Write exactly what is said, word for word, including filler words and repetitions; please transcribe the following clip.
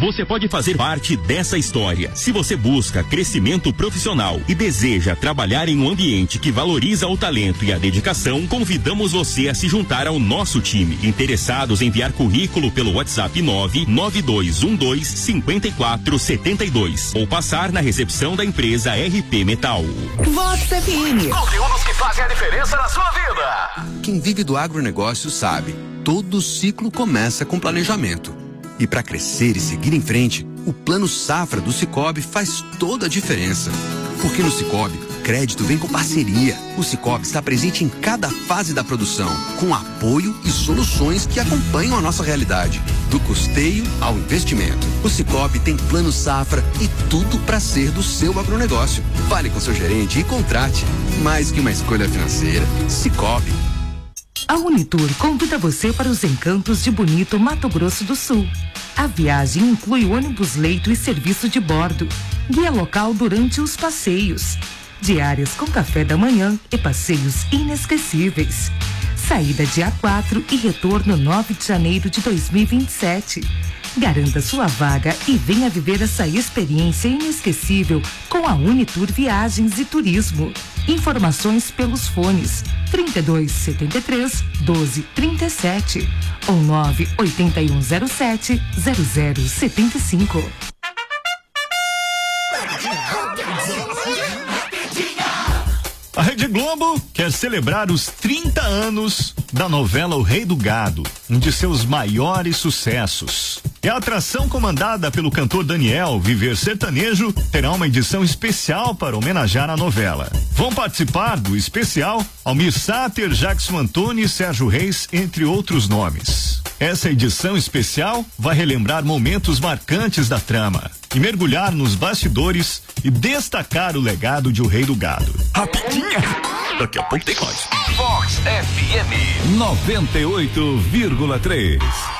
você pode fazer parte dessa história. Se você busca crescimento profissional e deseja trabalhar em um ambiente que valoriza o talento e a dedicação, convidamos você a se juntar ao nosso time. Interessados em enviar currículo pelo WhatsApp nove nove dois um dois cinco quatro sete dois ou passar na recepção da empresa R P Metal. Vox F M. Conteúdos que fazem a diferença na sua vida. Quem vive do agronegócio sabe, todo ciclo começa com planejamento. E para crescer e seguir em frente, o Plano Safra do Sicoob faz toda a diferença. Porque no Sicoob, crédito vem com parceria. O Sicoob está presente em cada fase da produção, com apoio e soluções que acompanham a nossa realidade, do custeio ao investimento. O Sicoob tem Plano Safra e tudo para ser do seu agronegócio. Fale com seu gerente e contrate. Mais que uma escolha financeira, Sicoob. A Unitur convida você para os encantos de Bonito, Mato Grosso do Sul. A viagem inclui ônibus leito e serviço de bordo, guia local durante os passeios, diárias com café da manhã e passeios inesquecíveis. Saída dia quatro e retorno nove de janeiro de dois mil e vinte e sete. Garanta sua vaga e venha viver essa experiência inesquecível com a Unitur Viagens e Turismo. Informações pelos fones trinta e dois, setenta e três, doze, trinta e sete ou nove oito um zero sete, zero zero sete cinco. A Rede Globo quer celebrar os trinta anos da novela O Rei do Gado, um de seus maiores sucessos. E a atração comandada pelo cantor Daniel, Viver Sertanejo, terá uma edição especial para homenagear a novela. Vão participar do especial Almir Sater, Jackson Antônio e Sérgio Reis, entre outros nomes. Essa edição especial vai relembrar momentos marcantes da trama e mergulhar nos bastidores e destacar o legado de O Rei do Gado. Rapidinha! Daqui a pouco tem mais. Vox F M noventa e oito vírgula três.